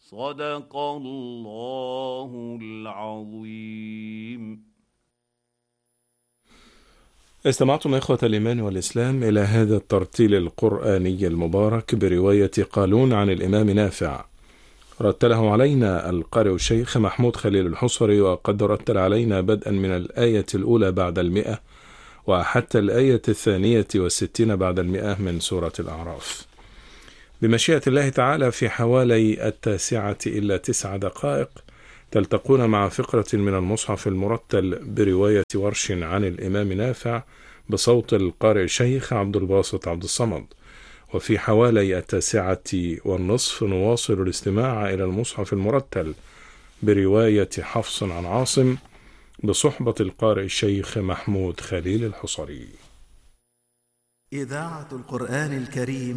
صدق الله العظيم. استمعتم إخوة الإيمان والإسلام إلى هذا الترتيل القرآني المبارك برواية قالون عن الإمام نافع، رتله علينا القارئ الشيخ محمود خليل الحصري، وقد رتل علينا بدءا من الآية الأولى بعد 100 وحتى الآية 62 بعد 100 من سورة الأعراف. بمشيئة الله تعالى في حوالي 9:09 دقائق تلتقون مع فقرة من المصحف المرتل برواية ورش عن الإمام نافع بصوت القارئ الشيخ عبد الباسط عبد الصمد. وفي حوالي 9:15 نواصل الاستماع إلى المصحف المرتل برواية حفص عن عاصم بصحبة القارئ الشيخ محمود خليل الحصري. إذاعة القرآن الكريم